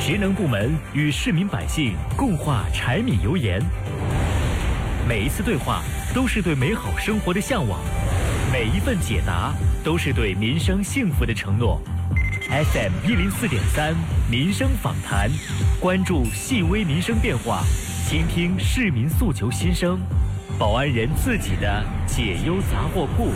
职能部门与市民百姓共话柴米油盐。每一次对话都是对美好生活的向往，每一份解答都是对民生幸福的承诺。FM 104.3民生访谈，关注细微民生变化，倾听市民诉求心声，保安人自己的解忧杂货铺。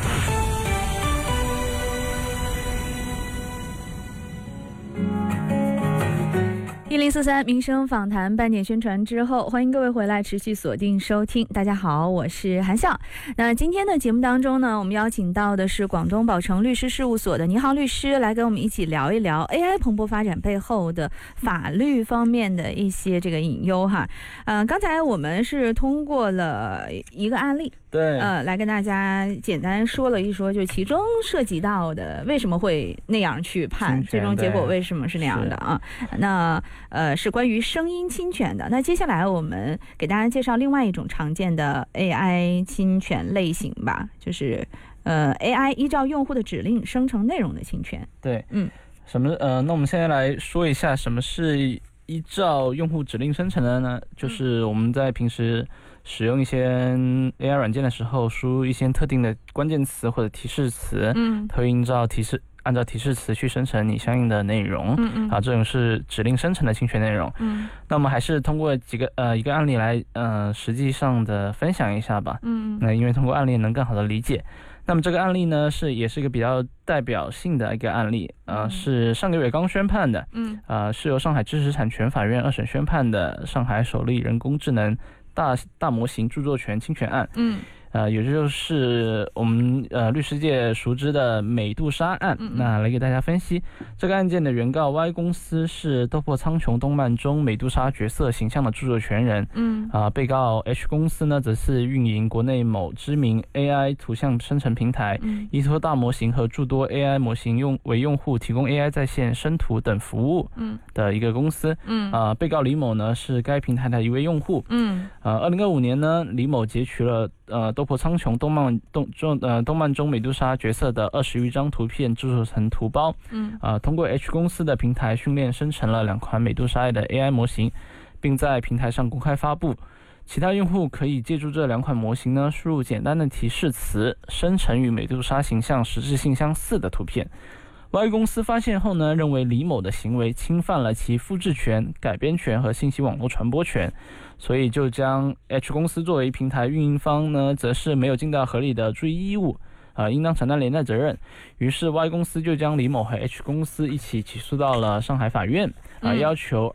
1043民生访谈半点宣传之后，欢迎各位回来持续锁定收听。大家好，我是韩笑。那今天的节目当中呢，我们邀请到的是广东宝成律师事务所的倪航律师，来跟我们一起聊一聊 AI 蓬勃发展背后的法律方面的一些这个隐忧哈。刚才我们是通过了一个案例， 对， 来跟大家简单说了一说，就其中涉及到的为什么会那样去判，最终结果为什么是那样的啊？那是关于声音侵权的。那接下来我们给大家介绍另外一种常见的 AI 侵权类型吧，就是AI 依照用户的指令生成内容的侵权。 对，那我们现在来说一下什么是依照用户指令生成的呢？就是我们在平时使用一些 AI 软件的时候，输入一些特定的关键词或者提示词，它会按照提示词去生成你相应的内容，这种是指令生成的侵权内容。那我们还是通过一个案例来实际上的分享一下吧。那因为通过案例能更好的理解。那么这个案例呢也是一个比较代表性的一个案例，是上个月刚宣判的，是由上海知识产权法院2审宣判的上海首例人工智能大模型著作权侵权案。也就是我们律师界熟知的美杜莎案。那来给大家分析这个案件的原告 Y 公司是斗破苍穹动漫中美杜莎角色形象的著作权人。被告 H 公司呢则是运营国内某知名 AI 图像生成平台，依托大模型和诸多 AI 模型为用户提供 AI 在线生图等服务的一个公司。被告李某呢是该平台的一位用户。2025年呢，李某截取了斗破苍穹动漫中美杜莎角色的20余张图片制作成图包，通过 H 公司的平台训练生成了2款美杜莎的 AI 模型，并在平台上公开发布。其他用户可以借助这2款模型呢，输入简单的提示词，生成与美杜莎形象实质性相似的图片。Y 公司发现后呢，认为李某的行为侵犯了其复制权、改编权和信息网络传播权，所以就将 H 公司作为平台运营方呢，则是没有尽到合理的注意义务，应当承担连带责任。于是 Y 公司就将李某和 H 公司一起起诉到了上海法院，要求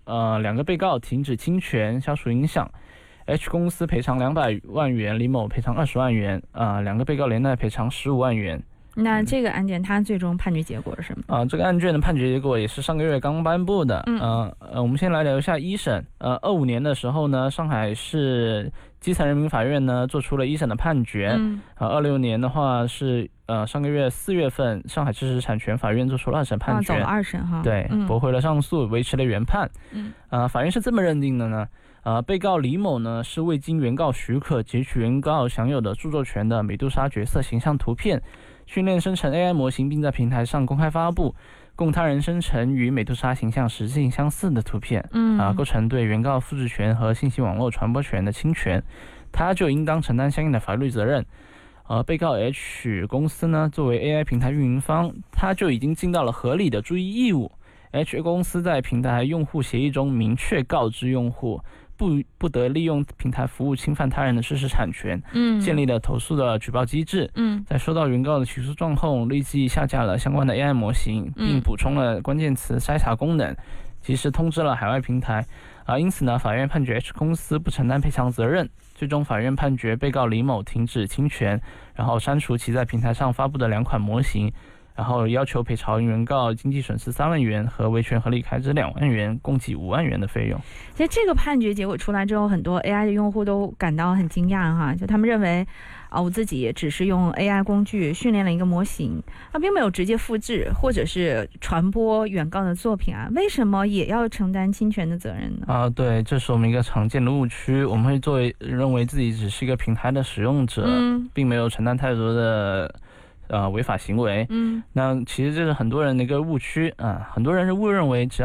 2个被告停止侵权、消除影响。H 公司赔偿200万元，李某赔偿20万元，2个被告连带赔偿15万元。 那这个案件它最终判决结果是什么？ 这个案件的判决结果也是上个月刚颁布的。我们先来聊一下1审。25年的时候呢，上海市基层人民法院呢做出了1审的判决。26年的话是上个月4月份，上海知识产权法院做出了2审判决。 走了2审哈。 对，驳回了上诉，维持了原判。法院是这么认定的呢。被告李某呢是未经原告许可截取原告享有的著作权的美杜莎角色形象图片，训练生成 AI 模型，并在平台上公开发布，供他人生成与美杜莎形象实质性相似的图片，构成对原告复制权和信息网络传播权的侵权，他就应当承担相应的法律责任。被告 H 公司呢作为 AI 平台运营方，他就已经尽到了合理的注意义务。H 公司在平台用户协议中明确告知用户不得利用平台服务侵犯他人的知识产权，建立了投诉的举报机制，在收到原告的起诉状后，立即下架了相关的 AI 模型，并补充了关键词筛查功能，及时通知了海外平台。因此呢，法院判决 H 公司不承担赔偿责任。最终法院判决被告李某停止侵权，然后删除其在平台上发布的2款模型，然后要求赔偿原告经济损失3万元和维权合理开支2万元，共计5万元的费用。 其实这个判决结果出来之后，很多 AI 的用户都感到很惊讶哈，就他们认为我自己只是用 AI 工具训练了一个模型，并没有直接复制或者是传播原告的作品为什么也要承担侵权的责任呢？ 对，这是我们一个常见的误区，我们会认为自己只是一个平台的使用者，并没有承担太多的违法行为。那其实这是很多人的一个误区很多人误认为只要